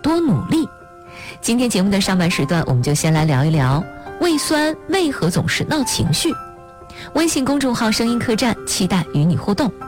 多努力。今天节目的上半时段，我们就先来聊一聊胃酸为何总是闹情绪。微信公众号声音客栈，期待与你互动。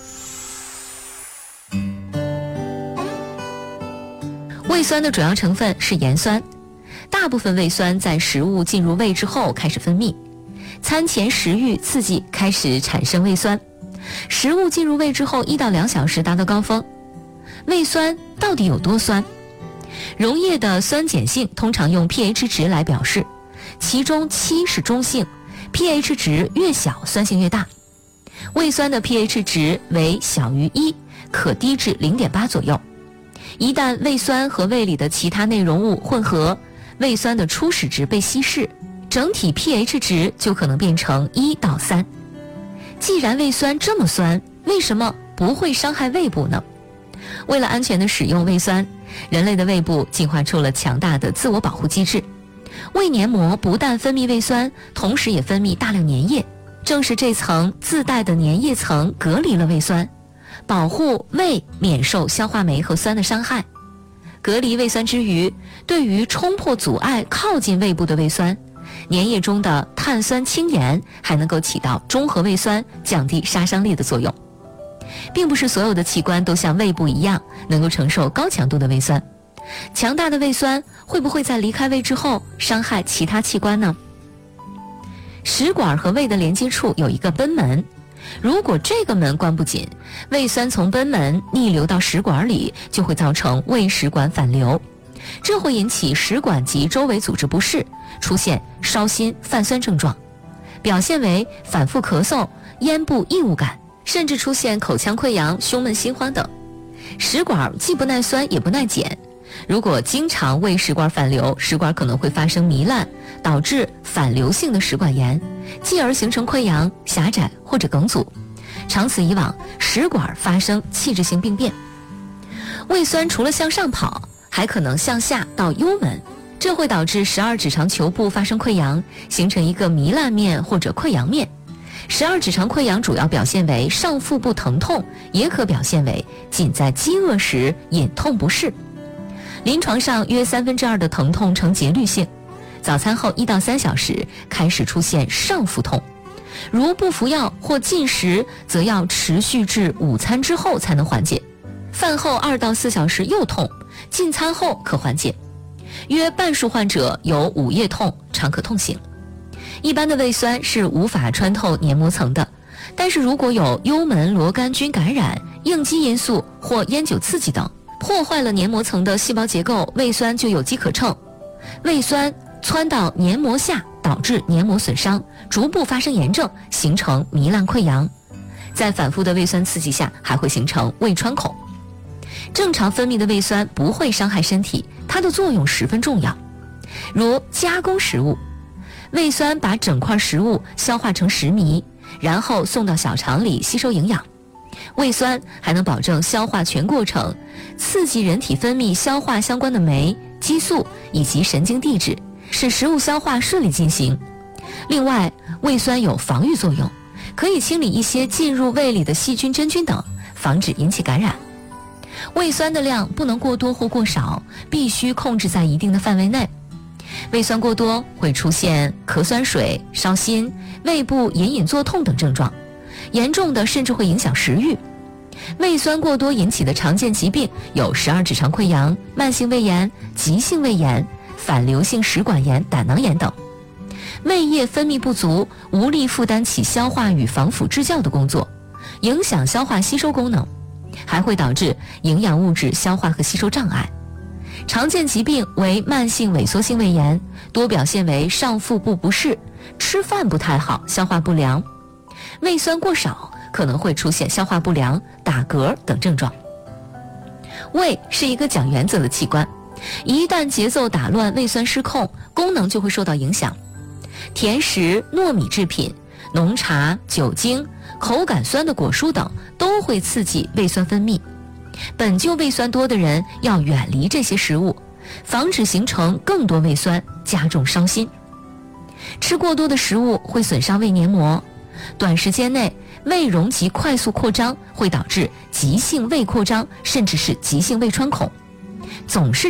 胃酸的主要成分是盐酸，大部分胃酸在食物进入胃之后开始分泌，餐前食欲刺激开始产生胃酸，食物进入胃之后1到2小时达到高峰。胃酸到底有多酸？溶液的酸碱性通常用 pH 值来表示，其中7是中性， pH 值越小酸性越大。胃酸的 pH 值为小于1，可低至 0.8 左右。一旦胃酸和胃里的其他内容物混合，胃酸的初始值被稀释，整体 pH 值就可能变成1到3。既然胃酸这么酸，为什么不会伤害胃部呢？为了安全地使用胃酸，人类的胃部进化出了强大的自我保护机制。胃黏膜不但分泌胃酸，同时也分泌大量粘液，正是这层自带的粘液层隔离了胃酸，保护胃免受消化酶和酸的伤害。隔离胃酸之余，对于冲破阻碍靠近胃部的胃酸，粘液中的碳酸氢盐还能够起到中和胃酸、降低杀伤力的作用。并不是所有的器官都像胃部一样能够承受高强度的胃酸，强大的胃酸会不会在离开胃之后伤害其他器官呢？食管和胃的连接处有一个贲门，如果这个门关不紧，胃酸从贲门逆流到食管里，就会造成胃食管反流，这会引起食管及周围组织不适，出现烧心、泛酸症状，表现为反复咳嗽、咽部异物感，甚至出现口腔溃疡、胸闷心慌等。食管既不耐酸也不耐碱，如果经常胃食管反流，食管可能会发生糜烂，导致反流性的食管炎，继而形成溃疡、狭窄或者梗阻，长此以往，食管发生器质性病变。胃酸除了向上跑，还可能向下到幽门，这会导致12指肠球部发生溃疡，形成一个糜烂面或者溃疡面。12指肠溃疡主要表现为上腹部疼痛，也可表现为仅在饥饿时隐痛不适。临床上约2/3的疼痛呈节律性，早餐后1到3小时开始出现上腹痛，如不服药或禁食，则要持续至午餐之后才能缓解。饭后2到4小时又痛，进餐后可缓解。约半数患者有午夜痛，常可痛醒。一般的胃酸是无法穿透黏膜层的，但是如果有幽门螺杆菌感染、应激因素或烟酒刺激等，破坏了黏膜层的细胞结构，胃酸就有机可乘。胃酸窜到黏膜下，导致黏膜损伤，逐步发生炎症，形成糜烂溃疡。在反复的胃酸刺激下，还会形成胃穿孔。正常分泌的胃酸不会伤害身体，它的作用十分重要。如加工食物，胃酸把整块食物消化成食糜，然后送到小肠里吸收营养。胃酸还能保证消化全过程，刺激人体分泌消化相关的酶、激素以及神经递质，使食物消化顺利进行。另外，胃酸有防御作用，可以清理一些进入胃里的细菌、真菌等，防止引起感染。胃酸的量不能过多或过少，必须控制在一定的范围内。胃酸过多会出现咳酸水、烧心、胃部隐隐作痛等症状，严重的甚至会影响食欲。胃酸过多引起的常见疾病有12指肠溃疡、慢性胃炎、急性胃炎、反流性食管炎、胆囊炎等。胃液分泌不足，无力负担起消化与防腐制酵的工作，影响消化吸收功能，还会导致营养物质消化和吸收障碍。常见疾病为慢性萎缩性胃炎，多表现为上腹部不适，吃饭不太好，消化不良。胃酸过少可能会出现消化不良、打嗝等症状。胃是一个讲原则的器官，一旦节奏打乱，胃酸失控，功能就会受到影响。甜食、糯米制品、浓茶、酒精、口感酸的果蔬等都会刺激胃酸分泌。本就胃酸多的人要远离这些食物，防止形成更多胃酸，加重烧心。吃过多的食物会损伤胃黏膜，短时间内胃容积快速扩张，会导致急性胃扩张，甚至是急性胃穿孔。总是